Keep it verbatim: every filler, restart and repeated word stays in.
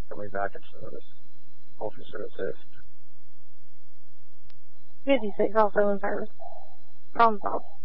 coming back in service. Officer assist. fifty-six also in service. Problem solved.